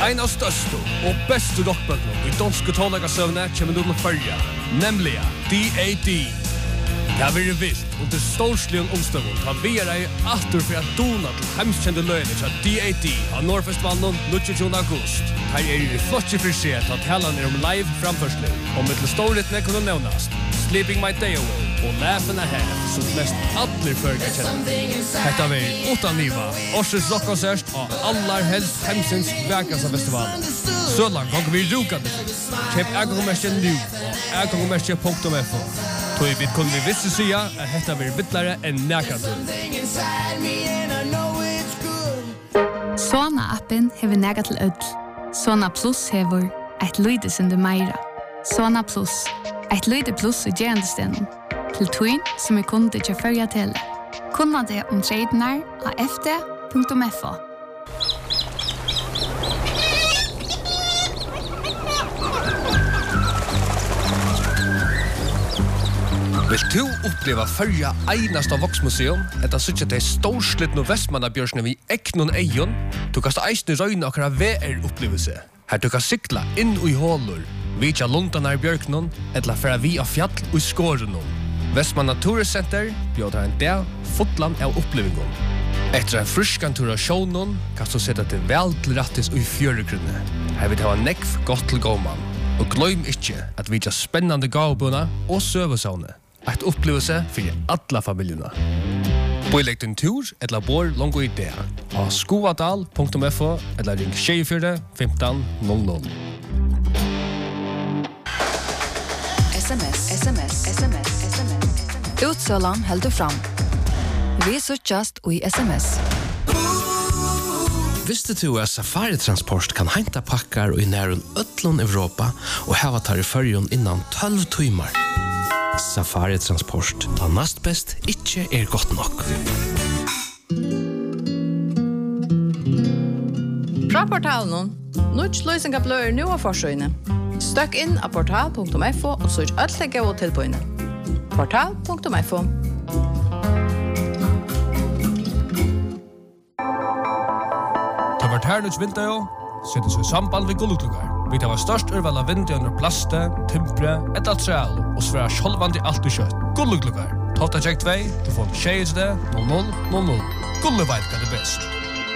En av største og beste rockbøkene i danske tonlagersøvne kommer nå til Førja, nemlig D.A.D. Det har vært vilt under storslige omstøvning har vi i atter for at dona til hemskjente løgner til D.A.D. av Nordfestivalen 29. august. Her det flotje frisert at talene om live framførsler, og med til storlittene kunne nevnast Sleeping My Day Away og Laughing Ahead, som mest alle førger kjenner. Dette var utan niva, Årsens rockkonsert og allar helst hemsens verkans av festivalen. Så langt kan vi rukande til. Kjøp ægangmerkje nu og ægangmerkje.fo. Tog vi kunne visse sida at dette var vittlere enn nækant. Sona-appen hever nægat til ødel. Sona Plus hever et lydesunde meira. Sona Plus, et lyde plus i gerandestenen. Til tøyen som kunde til Førja Tele. Kunna det om tradenar av fd.fo. Vil du oppleva Førja einast av Voksmuseum, etter suttje til storslittne Vestmannabjørsene vi eknon eion, du kan eisne røyne akkurat VR-opplevelse. Her du kan sykla inn i hålur, vitja lundanar bjørknon, etla færa vi av fjall og skårenon. Vestmanna Turiscenter bjøder en del fotland av opplevingon. Etter en fruskan tur av sjånon, kan du sette til vel til rattis og i fjøregrunne. Her vil det ha nekv godt til gåman. Og gløym ikkje at vi har spennande gavbuna og søvesavne. Et opplevelse for alle familiene. Boilegg din tur eller bor longo i det. Av skoadal.fo eller ring 24 15 00. SMS. Utsølan heldur fram. Vi suttjast og i SMS. Visste du at Safari Transport kan henta pakkar og i nærun öllun Europa og hava tar i Førjun innan 12 timer? Safari Transport, da nast best ikkje godt nok. Fra portalen, Nuts løysinga bløyer nu av forsøyne. Støkk inn av portal.fo og søk øtlegge og tilbøyne. Portal.fo. Ta vart her nuts vinter jo, setter seg samband ved gullutlugar. Vi tar størst urval av vinter under plaste, timpre, etter træl og svære sjolvand i alt og kjøtt. Gullutlugar. Tofta tjekk 2, du får en tjej til det, 0000. Gulleveit kan det best.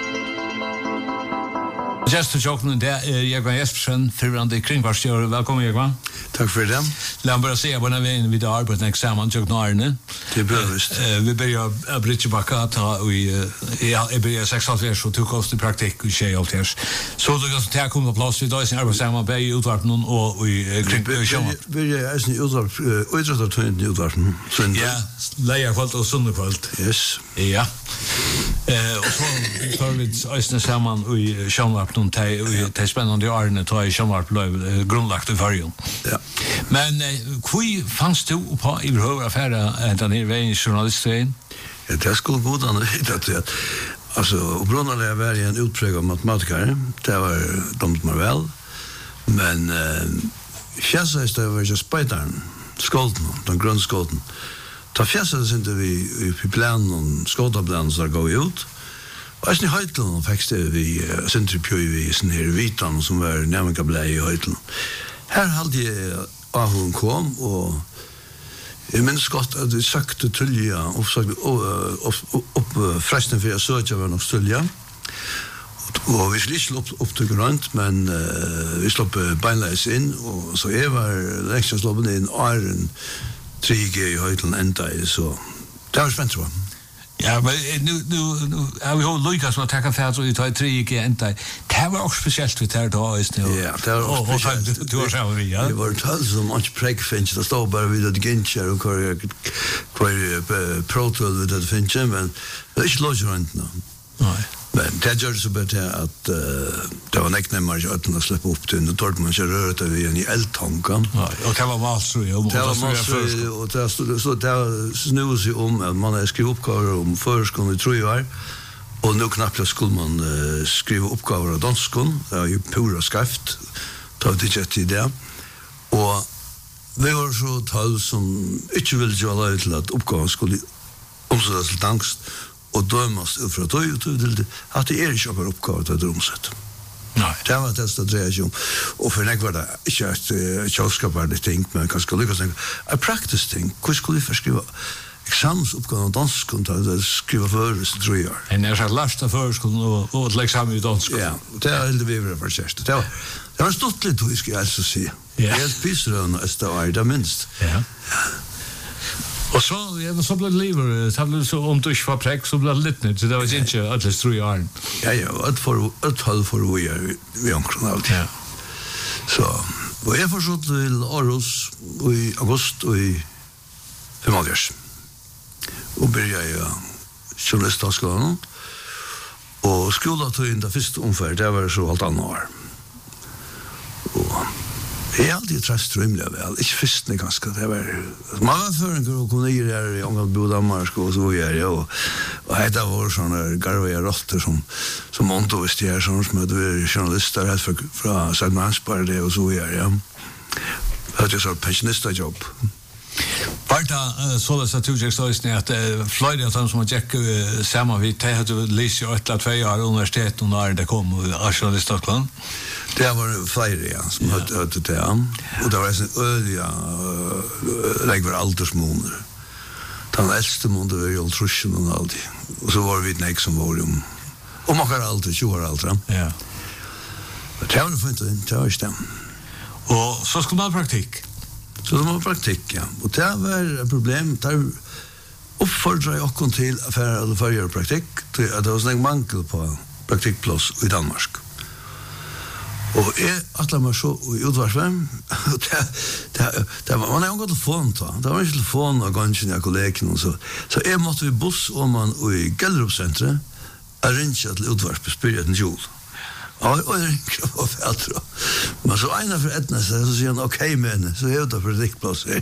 Gäster jokken det Jørgen Jespersen, förvärande kringvarstjör. Välkommen Jørgen. Tack för det. Låt bara se på när vi vid arbetet nästa samman jag Arne. Det behövs. Vi börjar bridge backa ta vi börjar 6 år så tog oss till praktik och tjej allt här. Så det kan ta komma på plats idag sin arbetssamman på utvarp någon och i kring börjar är ni utvarp utvarp utvarp. Ja, lejer kvalt och sönderkvalt. Yes. Ja. Och så tar vi ösna samman och i Sjönvarp någon te spännande Arne tar i Sjönvarp grundlagt i Førjun. Ja. Men hur fanns du på i behöver affärer den här vägen journalistvägen? Ja, det skulle gå då att alltså Brunnar var en utpräglad matematiker. Det var dömt mig väl. Men fjällsöster var ju spidern, skolten, den grundskolten. Ta fjällsöster inte vi i plan och skoltablan så går ut. Och sen i Höjtland fick vi centripjöj vi sen här vitan som var nämligen blä i Höjtland. Här hade jag hon kom och jag minns gott att vi sökte Tullia och sökte upp frästen för jag sökte var nog Tullia. Och vi skulle upp till grönt men vi slopp beinleis in och så var längst sloppen in Iron 3G i Höjtland ända så det var spänt så. Ja, men nu har vi hållit Lukas som har tackat för att vi tar 3G ända. Det var också speciellt vid det här då. Ja, det var också speciellt. Du har själv vi, ja? Det var tal som inte präckfinns. Det står bara vid att gynnkär och kvar protol vid att finns. Men det är inte lågt nu. Nej. Men det gör det så bättre att det var näcknämmar att släppa upp till. Nu tar man sig röret över igen i eldtankan. Ja, och det var malsröj. Det var malsröj och det var snus sig om att man skriver uppgåvor om förskån i 3 år. Och nu knappt skulle man skriva uppgåvor av danskon. Det var ju pura skrift. Ta det inte till det. Och det var så tal som inte ville göra till att uppgåvor skulle omsättas till dansk. Och dömas ut från att det är inte bara uppgåvor till att omsätta. Nej. Det var det som drejer sig om. Og for meg var det ikke et kjølskaparlig ting, men kanskje lykkes ting. Et praktisk ting. Hvor skulle vi forskrive eksamensoppgaven av dansk, og skrive føres, tror jeg. En sagt last av førskolen og et eksamen i dansk. Ja, det er heldig vi var kjæreste. Det var stått litt, skal jeg altså si. Ja. Helt pisrøvende, det minst. Ja. Og så ble det livet, så ble det så om du ikke var prekk, så ble det litt nytt, så det var ikke alle tro i åren. Ja, et halv for vi vi omkring alltid. Ja. Så, og jeg forstod til Aarhus i august og i 75. Og begynte jeg journalistskolen, og skoletøyen det første omfør, det var så alt annet år. Og jeg har alltid trest rymlig vel, ikke fyrstene ganske, det var mange føringer og konier her i Ångal Bo Danmark og så var jeg, og heit av vår sånne garveier rotter som måntovist her, sånn som hadde vært journalister helt fra Sagmansbar og så var jeg, ja. Hadde jeg sånn pensjonisterjobb. Barta så det så tog så att flyr att som att checka samma vi tar hade läst ju 8-2 år universitet och när det kom journalistskolan. Det var flera ja, som hade det ja. Och det var en öliga lägger aldersmånader. Den äldste månaden var ju ultrushen och allt. Och så var vi ett näck som var om man kan alltid 20 år äldre. Ja. Det var fint det var stäm. Och så skulle man praktik. Så det var praktik, ja. Og det var et problem, der oppfordret jeg også til å gjøre praktikk, til at det var sånn mangel på praktikkplass i Danmark. Og jeg atlet meg så i utvarsvem, og man har jo gått telefon da, det var ikke telefon av gangen av kollegene og så jeg måtte vi buss om man i Gellerup-sentret, jeg ringet til utvarsvem, spyrir etter en jul. Og jeg ringer på fæltra. Men så ena for etna seg, så sier han, ok, men, så er det for rikkplass her.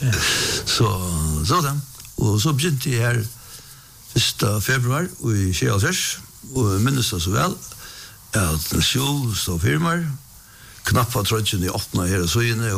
Så den. Og så begynte jeg her 1. februar i 2006, og jeg minnes det så vel, at en sjål stod firmaer, knappa trødgen i 8. her og søgene,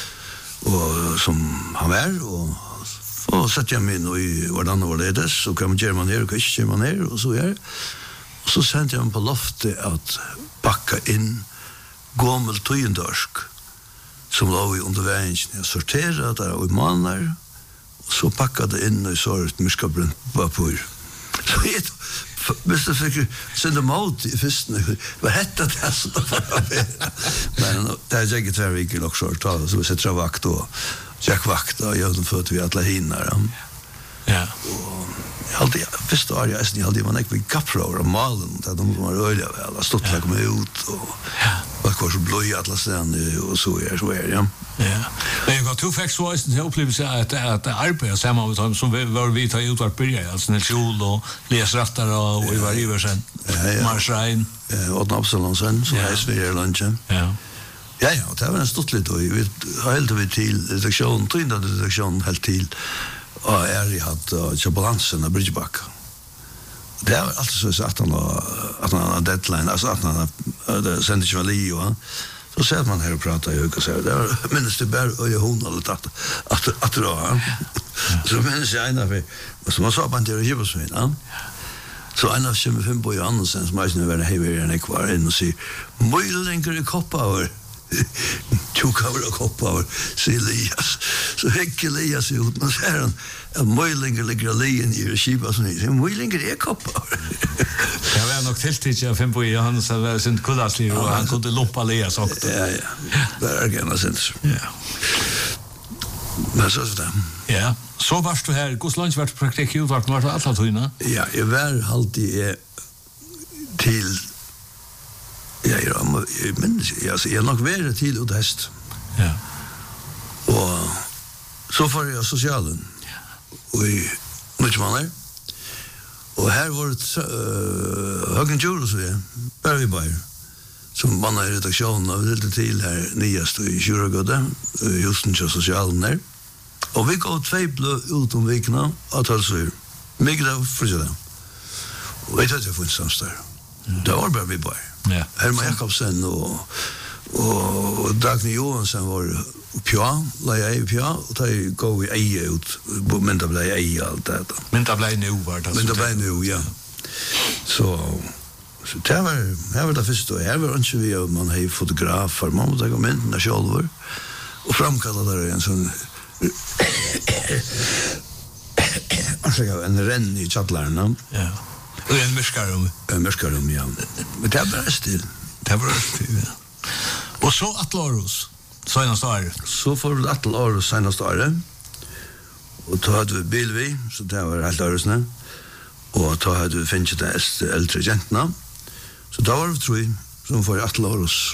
og som han var, og sette jeg meg inn i hvordan det var ledes, så hva gjør man her, og hva ikke gjør man her, og så gjør. Og så sendte jeg meg på loftet at bakka inn gommel tøyendørsk som lå i underveien. Jeg sorterte det i måneder, og så bakka det inn og så et myskabrunt papur. Så jeg hvis jeg fikk sende mat i fyrstene, hva hette det som det var å være? Men det er ikke tverrviker nok så så vi setter av vakt og Jack vakt og gjør den født vi alle hinner. Ja. Alltid första år jag alltid man gick kapprår och malen där de var öliga väl stått där kom ut och var så blöja alla ställen och så ja. Ja. Men jag har två facts till upplevelse att arbeta samma med dem som var vi tar ut vart börja alltså när skol och läsrattar och vi var över sen. Marsrein och Absalon sen så är vi i lunchen. Ja. Ja, det var en stort lite och vi höll vi till redaktion, trinda redaktion helt till. Og jeg hadde kjøpelansen av Bridgeback. Det var alltid så at han har deadline, altså at han hadde sendt ikke vali, og så ser man her og prater i høyre, og sier, det var minnes det bare øye hun hadde tatt at det var. Så minnes jeg en av det, så man sa på en til å kjøpe seg inn, så en av 25 på Johansen, som er var heiver enn jeg var inn og sier, møylenker i koppa tog över och hoppade så Elias så häcker Elias ut och så här en möjlinger ligger alene i skiva som är möjlinger är koppar. Jag var nog tilltid jag fem på han så var synd kullasliv och han kunde loppa Elias också. Ja. Det är gärna sent. Ja. Men så där. Ja. Så varst du här, hur långt vart praktik ut vart var allt höjna? Ja, jag var alltid till men jag nog vara till och häst. Ja. Och så får jag socialen. Och i Nutmaner. Och här var det Hagen Juro så är Barry Bayer som mannar i redaktionen av lite till här nyast i Djurgården just den socialen där. Och vi går 2 blå ut om veckorna att alltså mycket av för det. Och vet att jag får samstär. Det var Barry Bayer. Ja. Herman Jakobsen och Dagny Johansson var pja, la i pja och ta gå i eje ut men det blev eje allt det. Men det blev nu var det. Men det blev nu ja. Så Så det var det første, og her var ikke vi, og man har fotografer, man må ta kommentene selv, og framkallet der en sånn, en renn i tjattlærene. Ja. Og en mørskarum. En mørskarum, ja. Men det var stil. Det var stil, ja. Og så Atle Aarhus, senast året. Så får vi Atle Aarhus senast året, og då hadde vi bil vi, så det var helt Aarhusne, og då hadde vi finnet de eldre jentene, så da var vi tror jeg, som får Atle Aarhus.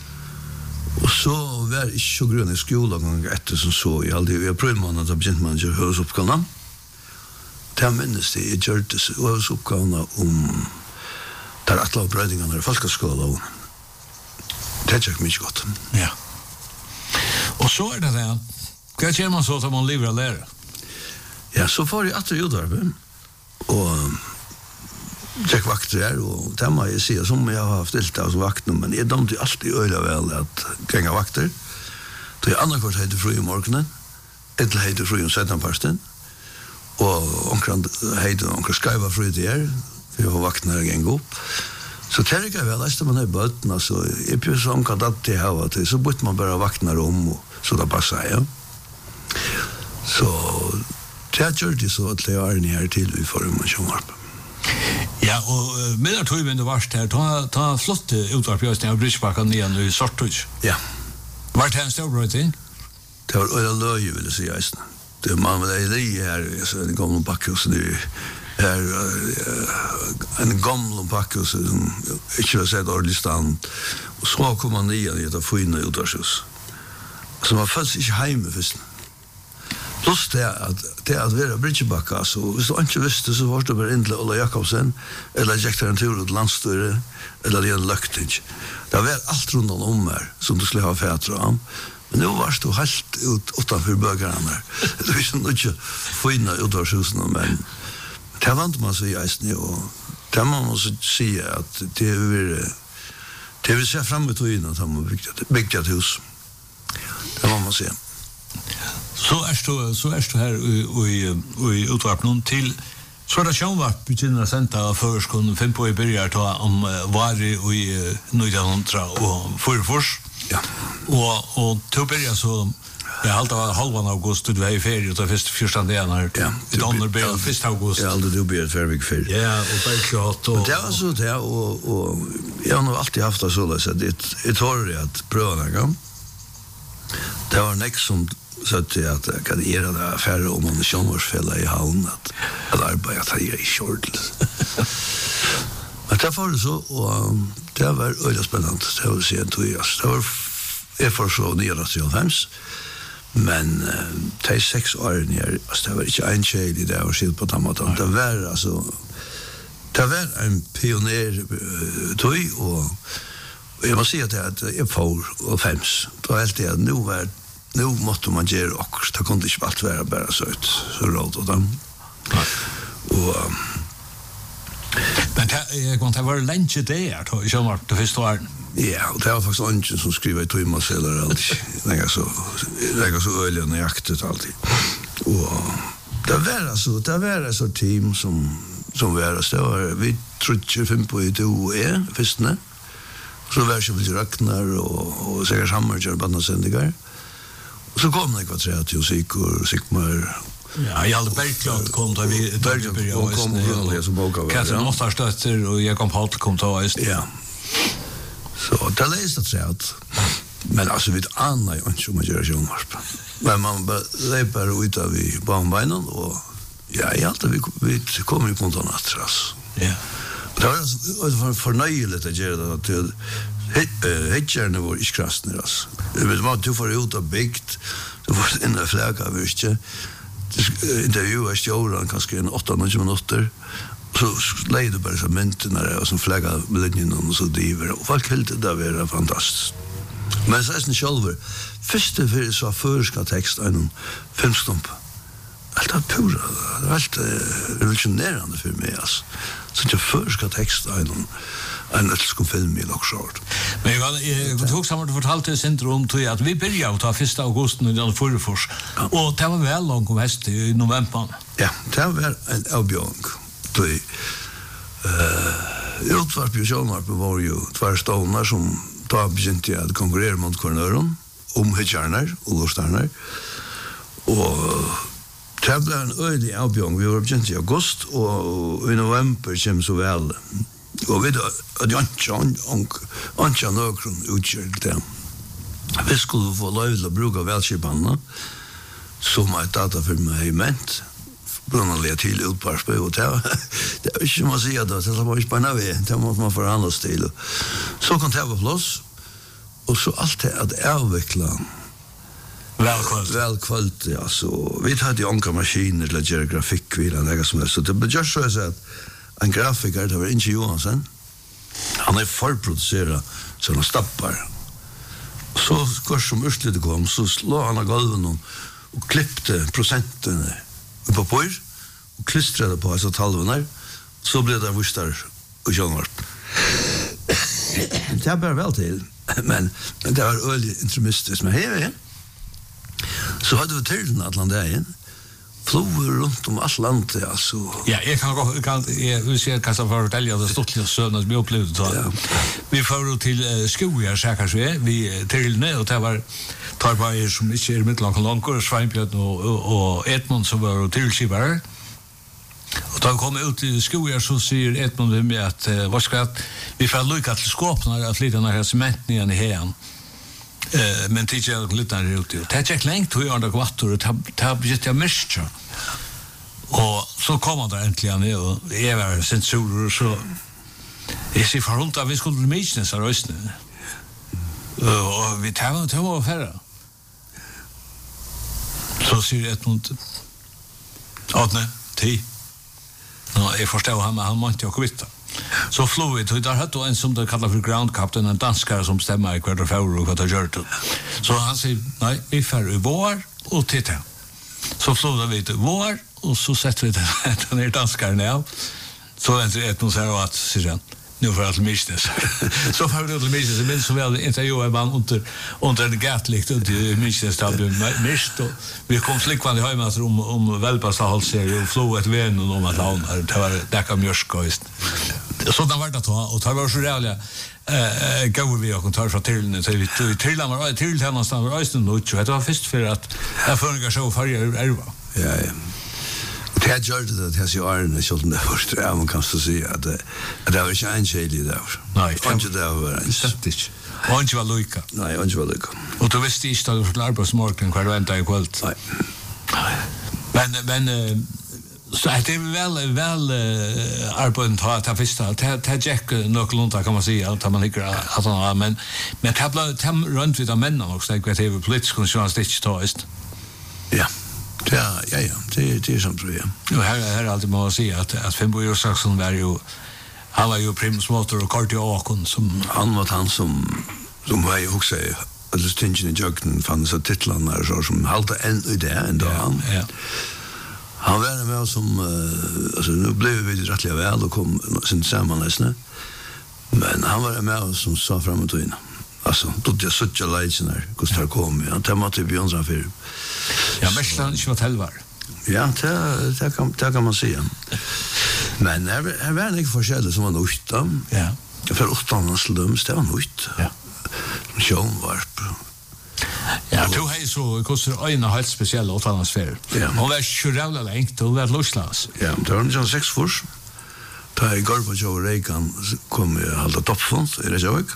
Og så var ikke så grunn i skolen etter som så, jeg har prøvd med at jeg begynte med å gjøre høresoppgavene. Det minnes det, jeg gjør det høresoppgavene om der Atle og brøydingene i folkeskolen. Det er ikke mye godt. Ja. Og så det det, hva gjør man så til man lever å lære? Ja, så får jeg atter utvarpe, og tjekk vakter her, og det må jeg si, som jeg har haft ilt av som vakter, men jeg dømte alltid øyla vel at genga vakter. Så jeg annakvart heter fru i morgenen, etter heter fru i 17-parsten, og omkring heter skaiva fru til her, for jeg har vakten her genga opp. Så terker jeg vel, leste man her i bøtten, altså, jeg pjør så omkring at det her til, så bytte man bare vakten her om, så det passet, ja. Så det gjør det så at det er en her til vi får en sjånvarp. Ja, og med tog vi det varst her, ta flotte utvarpjøsning av Bridgebakka nian i Sortøys. Ja. Var det en størbrøyting? Det var øyla løye, vil jeg si, eisen. Det er man med det i her, en gamle bakkehus, det er en gamle bakkehus som ikke har sett ordentlig stand, og så kom man nian i et av fine utvarpjøs. Så man følte ikke heime først. Plus det at være Bridgebakka, så hvis du ikke visste, så var det bare inn til Ola Jakobsen, eller gikk til en tur ut landstyre, eller det en løkting. Det var alt rundt om her, som du skulle ha fætre om. Men nå var du helt utenfor bøkene her. Det var ikke noe fine utvarshusene, men det vant man seg i eisen, og det må man si at det vil se frem i togene at man bygde et hus. Det må man si. Så er du her i utvarpen til så er det sjånvart begynner å sende førskolen 5 på i byrjar om Vari i 1900 og Fyrfors. Ja. Og til byrjar så jeg halte av halvan august du var i ferie og det første fyrstande her. Ja. I Donner ber 1. august. Ja, aldri du ber ferie ferie. Ja, og Bergkjøtt og... Det var så det, og jeg har nå alltid haft det så, så jeg tror at prøver en gang. Det var nek som sagt at jeg kan gjøre det affære om man sjånvarsfella i havn, at arbeid at jeg i kjordel. Men det var det så, og det var øyla spennende, det var sent tog. Det var, jeg får så 1995, men de 6 årene her, det var ikke en kjel i det var skilt på den måten. Det var altså, det var en pioner tog, og jeg må si at jeg får og 5, da helt det at nå måtte man gjøre okkur, det kunne ikke alt være bare så råd og dem. Men det var lenge det her, i sommer, det første åren. Ja, og det var faktisk ånden som skriver i Thomas eller alltid. Det er så øyelig og nøyaktet alltid. Og det var så team som var oss. Det var vi trodde 5 på i 2 og førstene. Så var det ikke Ragnar og sikkert Hammergjør badnasendinger. Og så kom det ikke 30 og Sigmar. Ja, jeg hadde Bergkjøtt kom da vi kom og lese boka. Katrin Åstarstøtter og Jakob Holt kom til Øst. Ja. Så det leste det men altså vi aner jo ikke om å gjøre sjånvarp. Men man leper ut av i barnbeinen, og ja, i alt vi kommer i punkt av natt. Ja. Det var fornøyelig å gjøre det til hedgjerne var ikke krasner. Du får ut av bygd, du får inn i flagga, ikke. Intervjuet stjåren kanskje 8-9 minutter, så leier du bare så myntene og så flagga med linjen og så driver, og folk helt det var fantastisk. Men så er det selv, første for så førska tekst av en filmstump. Alt var pura, det var helt revolutionerende for meg, altså. Så det førska tekst av en øtelskom film i Loksjord. Men jeg tok sammen og fortalte syndrom til at vi begynte å ta 1. august i Fyrfors, og det var vel langt om hest i november. Ja, det var en avbjørn. Utvarp och Sjönvarp var ju två stånar som då begynte att konkurrera mot kornöron om hitjarnar och lostarnar. Och det blev en öde avbjörn. Vi var begynte i august och i november kom så väl. Och vi då anka någon utgör det. Vi skulle få lov att bruka välskipanna som ett datafirma i ment. Brunaliga till utvarp och det är inte man säger då, det var inte bara vi, det måste man förhandla oss till. Så kan det vara plats och så allt det att avveckla välkvalt, ja, så vi hade ju anka maskiner till att göra grafikvila och något som helst. Så det blev just så att en grafiker, det var inte Johansen, han är förproducerad sådana stappar. Så kvar som urslutet kom så slår han av golven och klippte procenten på pojr och klistrade på alltså talvarna. Så blev det vurstar och Sjönvarp. Det var väl till, men det var öligt intrimistiskt. Men här så hade vi till Atlanten. Flower runt om allt landet, alltså. Ja, jag vill säga att jag fortälja det stort till söner som jag upplevde då. Ja. Vi får till skogar säkert vi till ner och det var tar bara som inte är mittlångt långt Sveinbjörn och Edmund som var tillskivare. Och då kom ut i skogar så säger Edmund med att vad ska att vi får lycka till skåpna att lite när cementen i här. Men det är lite där ute. Det är längt hur jag kvartor och det har blivit jag mest. Och så kommer det äntligen ner och är väl sensorer så jag ser för runt att vi skulle mäta så rösten. Och vi tar och färra. Så ser det mot Adne, 10. Jag förstår han måste jag kvitta. Så flog vi till där hade en som det kallar för ground captain, en danskare som stämmer i kvart för och vad det gör det. Så han säger nej, vi fär i vår och titta. Så flog vi till vår och så sätter vi den här danskaren ner. Så väntar ett någon säger att säger nu för att misstänks. Så får vi det misstänks men så väl intervjuar man under det gatlikt och det misstänks har blivit mist och vi kom flickvand i hemmet om välpassa hållserie och flog ett vän om att han det var där kom mjörskoist. Så där var det och tar var så rävliga går vi och kontar från till så vi till han till någonstans var östen och det var först för att jag förrgår så färger elva. Ja. Det gör det här så är det så den första man kan så se att det var inte en shady där. Nej, inte det var en statistik. Och inte var lika. Nej, inte var lika. Och då visste jag att det var arbetsmarknaden kvar vänta i kväll. Nej. Men så det är väl arbetet att första att Jack något kan man säga att man inte att han men det blev runt vid de männen också det var det politisk journalistik tåst. Ja. Ja, det är som tror jag. Nu här alltid man säga att Finnbo Saxon var ju han var ju primus motor och kardiakon som han var han som var ju också alltså stingen i juggen fanns så titlarna så som hållta en idé ändå han. Ja. Han var med som alltså nu blev vi rättliga väl och kom sen samman nästan. Men han var med som sa framåt och in. Alltså då det such a lights när Gustav kom ja det måste bli onsdag för. Ja, men inte vad helvar. Ja, det kan man säga. Men här var det forskjell som var nytt. Ja. För åttan slums det var nytt. Ja. Sjönvarp. Ja, du har så kostar en helt speciell atmosfär. Ja. Hon var själva längt och var lustlös. Ja, det var en 6 fors. Da Gorbachev og Reagan kom i halda toppfond i Reykjavik.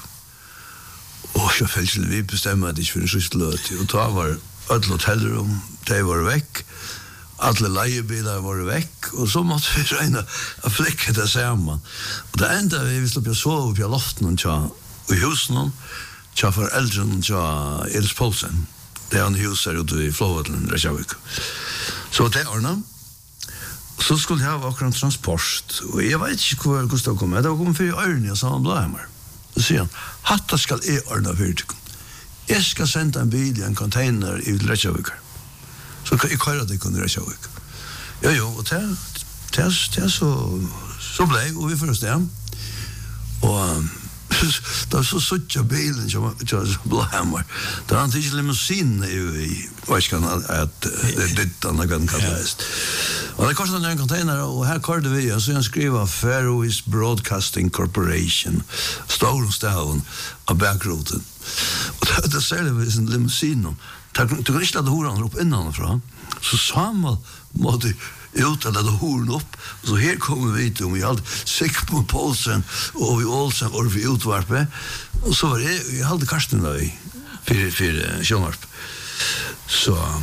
Og så følte vi bestemmer at ikke for en siste løt. Og da var alle hotellrum, de var vekk. Alle leiebiler var vekk. Og så måtte vi regne å flekke det sammen. Og det enda vi slapp å sove opp i loften og i husen tja foreldren tja Elis Poulsen. Det er en hus her ute i Flåvatlen, Reykjavik. Så det ordnet. Så skulle jeg ha akkurat transport. Og jeg vet ikke hvor Gustav kom. Jeg var kommet for i Ørni og sa han Blaheimer. Så sier han, hatta skal jeg ordne fyrtikken. Jeg skal sende en bil i en container i Reykjavik. Så jeg kører det ikke under Reykjavik. Jo, og det så ble jeg, og vi først det. Og Da så suttja bilen som Blahammer. Da han ikke limousin i Varskan at dyttan og kan kallast. Og det kostet en container, og her kørte vi, og så han skriva Faroese Broadcasting Corporation, stor stavn av bakroten. Og det ser vi sin limousin. Du kan ikke lade horan opp innanfra, så samme måte ut att det horn upp så här kommer vi till vi hade Sigmund Paulsen och vi Olsen och vi utvarpe och så var det vi hade Karsten då för Sjöngarp så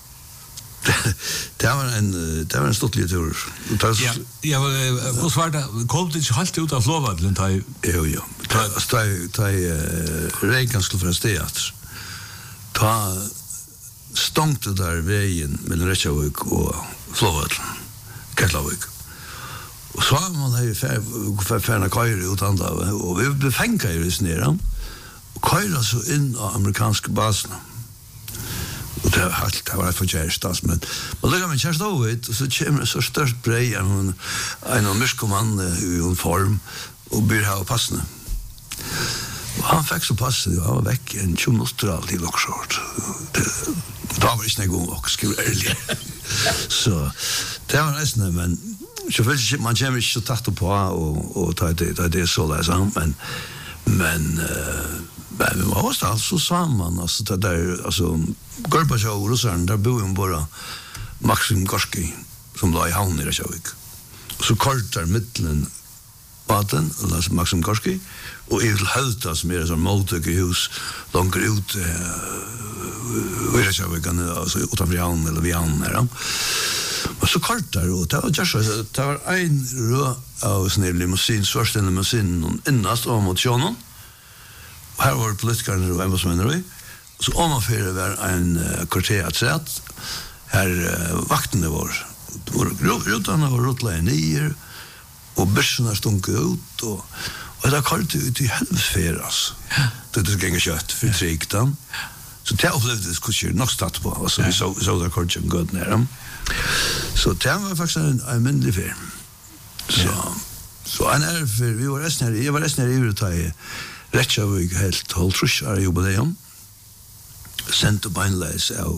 det var en stort litur. Ja, vad var det? Kom det inte helt ut av Flåvadlen? Jo. Ta Reagan skulle från teater. Ta stångte där vägen mellan Reykjavik och Flåvadlen, Keflavik. Och så har man här färna köjre utanda och vi blev fänka i det nere och köjra så in av amerikanska baserna. Och det var för kärstans, men det kan man kärst av ut och så kommer så störst brej en av myskoman i uniform och blir här och passna. Och han fick så passade och han var väck en 20 minuter alltid lockshort. Det var inte en gång och skriva ärligt. Så det var nästan, men selvfølgelig man kommer ikke så tatt på og ta det så där men vi var også altså sammen altså det der altså Gorbachev og russerne der bor jo bare Maxim Gorski som la i havn i Reykjavik og så kortar middelen baden altså Maxim Gorski og i Hauta som en sånn måltøkkehus langt ut i Reykjavik altså utanfor havn eller vid havn her og så kortar og det var en rød av sånn limousin svørst en limousin innast og mot sjånen og her var politikerne og embetsmenner og så omanfyrir var en kvarter at sett her vaktene var rutene var rutla i nyer og børsene stunket ut og det er kalt ut i helvsfer det er gengelig kjøtt for trikten så det opplevde det skulle nok stått på altså vi så det kalt en god nere så det var faktisk en myndelig fer så en for vi var resten her jeg var resten her i Urutai Reykjavik helt holdt trusj er jobba det om sendt og beinleis av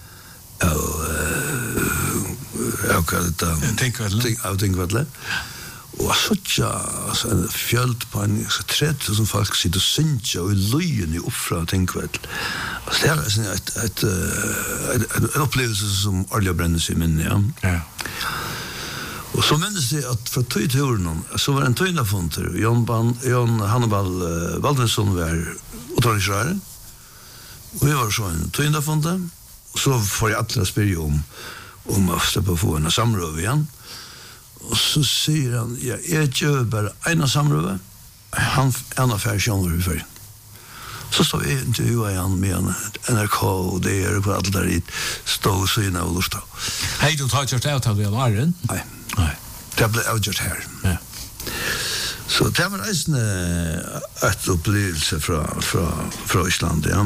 Tinkvedle og så en fjöld på en 3000 folk sitter og synger og i løyen i oppfra Tinkvedle altså det er en opplevelse som olja brennes i minne ja. Og så minnes jeg at fra tøyturen så var en tøynafonter Jon Hannibal Valdensson var uttaningsrøren og vi var så en tøynafonter og så får jeg alle spørre om å slippe å få en samrøve igjen og så sier han jeg gjør bare en samrøve han affær kjønner vi før så står vi intervjuet igjen med NRK og det på alt der i stå og syne og lort Hei, du tar kjørt avtale ved Arren? Nei. Det ble avgjort her. Ja. Så det var reisende et opplevelse fra Island, ja.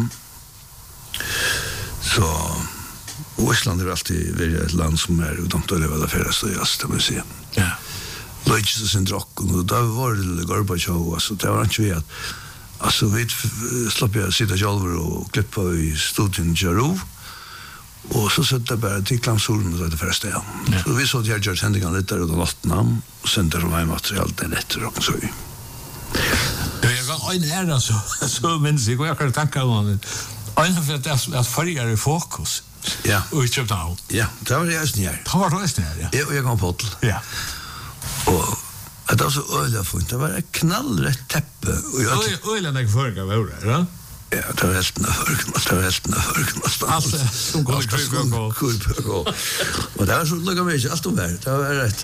Så Island alltid vært et land som utomt å leve det færreste og jast, det må jeg si. Ja. Løytis og sin drokken, og da var det Gorbachev, altså det var ikke vi at altså vi slapp jeg sitte kjolver og klippe i studien Jarov, og så sette jeg bare til klamsolen og det første, ja. Så vi så at jeg gjør sendingen litt der og da nattene, og sendte som meg material den etter og så. Jeg kan øyne her, så minns jeg, og jeg kan tenke om det. Øyne for at farger i fokus. Ja. Og i København. Ja, det var jeg snitt her. Det var det snitt her, ja. Ja, og jeg kom på til. Ja. Og det var så øyelig funnet. Det var et knallrett teppe. Øyelig enn jeg fører var det, ja? Ja, det var helten av førken. Alt som går i kurpøk. Og det var så lukket meg ikke alt om det. Det var rett.